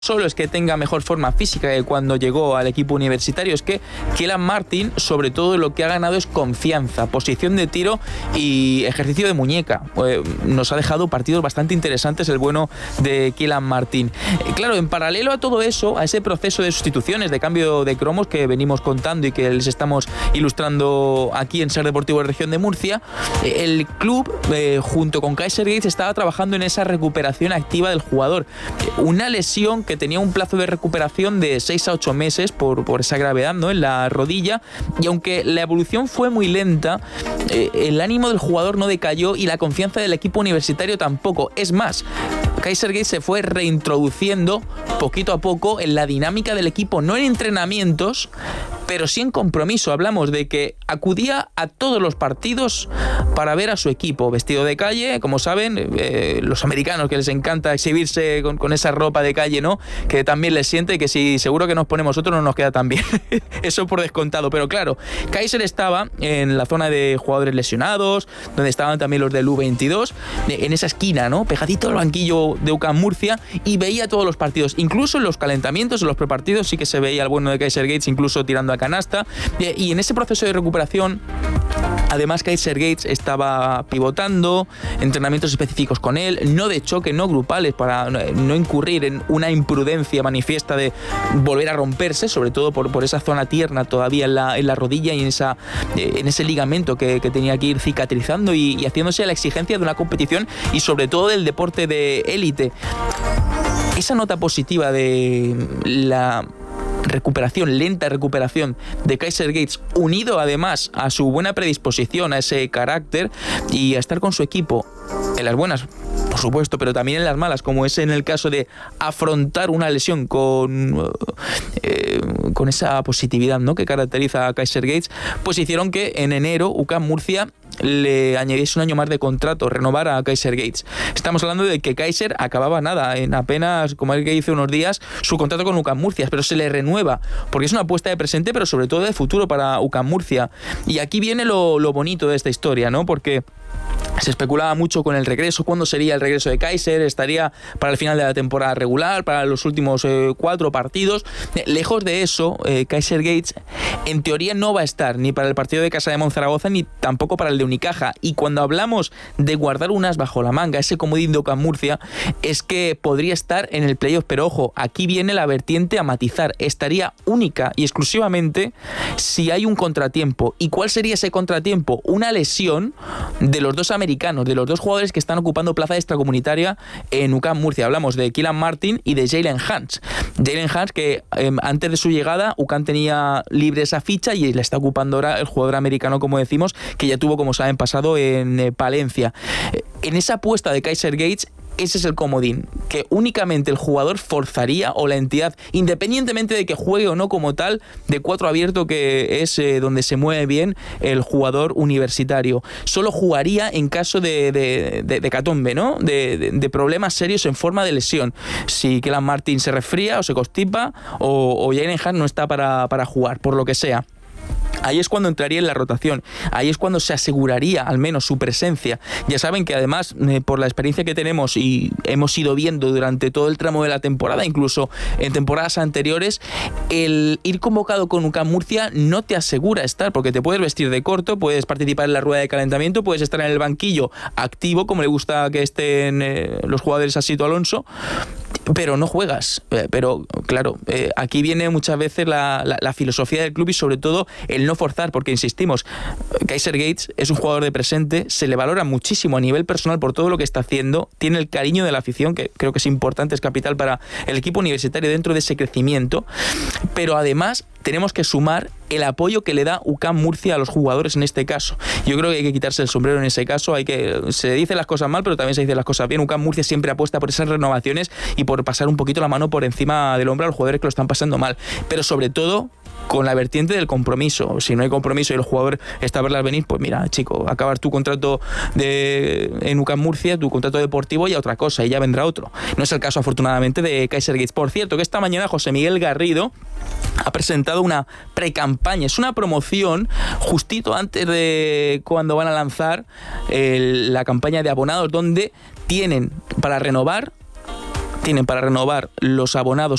solo es que tenga mejor forma física que cuando llegó al equipo universitario, es que Kelan Martin, sobre todo, lo que ha ganado es confianza, posición de tiro y ejercicio de muñeca. Nos ha dejado partidos bastante interesantes el bueno de Kelan Martin. Claro, en paralelo a todo eso, a ese proceso de sustituciones, de cambio de cromos que venimos contando y que les estamos ilustrando aquí en Ser Deportivo de Región de Murcia, el club, junto con Kaisergates, estaba trabajando en esa recuperación activa del jugador. Una lesión que tenía un plazo de recuperación de 6 a 8 meses por esa gravedad, ¿no?, en la rodilla, y aunque la evolución fue muy lenta, el ánimo del jugador no decayó y la confianza del equipo universitario tampoco. Es más, Kaisergates se fue reintroduciendo poquito a poco en la dinámica del equipo, no en entrenamientos, pero sí en compromiso. Hablamos de que acudía a todos los partidos para ver a su equipo, vestido de calle, como saben, los americanos, que les encanta exhibirse con esa ropa de calle, ¿no?, que también les siente, que si seguro que nos ponemos otro no nos queda tan bien. Eso por descontado. Pero claro, Kaiser estaba en la zona de jugadores lesionados, donde estaban también los del U22, en esa esquina, ¿no?, pegadito al banquillo de UCAM Murcia, y veía todos los partidos, incluso en los calentamientos, en los prepartidos sí que se veía el bueno de Kaisergates, incluso tirando a canasta, y en ese proceso de recuperación, además, Kaisergates estaba pivotando, entrenamientos específicos con él, no de choque, no grupales, para no incurrir en una imprudencia manifiesta de volver a romperse, sobre todo por esa zona tierna todavía en la rodilla y en ese ligamento que tenía que ir cicatrizando y haciéndose a la exigencia de una competición y sobre todo del deporte de élite. Esa nota positiva de la lenta recuperación de Kaisergates, unido además a su buena predisposición, a ese carácter y a estar con su equipo en las buenas, por supuesto, pero también en las malas, como es en el caso de afrontar una lesión con esa positividad, ¿no?, que caracteriza a Kaisergates, pues hicieron que en enero UCAM Murcia le añadiese un año más de contrato, renovar a Kaisergates. Estamos hablando de que Kaiser acababa en apenas, como el que hizo unos días, su contrato con UCAM Murcia, pero se le renueva, porque es una apuesta de presente, pero sobre todo de futuro para UCAM Murcia. Y aquí viene lo bonito de esta historia, ¿no?, porque se especulaba mucho con el regreso, cuándo sería el regreso de Kaiser, estaría para el final de la temporada regular, para los últimos 4 partidos. Lejos de eso, Kaisergates en teoría no va a estar ni para el partido de Casa de Monzaragoza ni tampoco para el de Unicaja. Y cuando hablamos de guardar un as bajo la manga, ese comodín de UCAM Murcia, es que podría estar en el playoff, pero ojo, aquí viene la vertiente a matizar, estaría única y exclusivamente si hay un contratiempo. ¿Y cuál sería ese contratiempo? Una lesión de los dos americanos, de los dos jugadores que están ocupando plaza extracomunitaria en UCAM Murcia. Hablamos de Kelan Martin y de Jalen Hans. Jalen Hans, que antes de su llegada UCAM tenía libre esa ficha y la está ocupando ahora el jugador americano, como decimos, que ya tuvo, como saben, pasado en Palencia. En esa apuesta de Kaisergates, ese es el comodín, que únicamente el jugador forzaría, o la entidad, independientemente de que juegue o no como tal, de 4 abierto, que es donde se mueve bien el jugador universitario. Solo jugaría en caso de hecatombe, ¿no?, de problemas serios en forma de lesión. Si Kelan Martin se resfría o se constipa o Jalen Hart no está para jugar, por lo que sea. Ahí es cuando entraría en la rotación, ahí es cuando se aseguraría al menos su presencia. Ya saben que además, por la experiencia que tenemos y hemos ido viendo durante todo el tramo de la temporada, incluso en temporadas anteriores, el ir convocado con UCAM Murcia no te asegura estar, porque te puedes vestir de corto, puedes participar en la rueda de calentamiento, puedes estar en el banquillo activo, como le gusta que estén los jugadores a Sito Alonso, pero no juegas. Pero claro, aquí viene muchas veces la filosofía del club y sobre todo el no forzar, porque insistimos, Kaisergates es un jugador de presente, se le valora muchísimo a nivel personal por todo lo que está haciendo, tiene el cariño de la afición, que creo que es importante, es capital para el equipo universitario dentro de ese crecimiento, pero además tenemos que sumar el apoyo que le da UCAM Murcia a los jugadores en este caso. Yo creo que hay que quitarse el sombrero en ese caso, se dicen las cosas mal, pero también se dicen las cosas bien. UCAM Murcia siempre apuesta por esas renovaciones y por pasar un poquito la mano por encima del hombro a los jugadores que lo están pasando mal, pero sobre todo con la vertiente del compromiso. Si no hay compromiso y el jugador está a verlas venir, pues mira, chico, acabar tu contrato en UCAM Murcia, tu contrato deportivo, y a otra cosa, y ya vendrá otro. No es el caso, afortunadamente, de Kaisergates. Por cierto, que esta mañana José Miguel Garrido ha presentado una precampaña, es una promoción justito antes de cuando van a lanzar la campaña de abonados, donde tienen para renovar tienen para renovar los abonados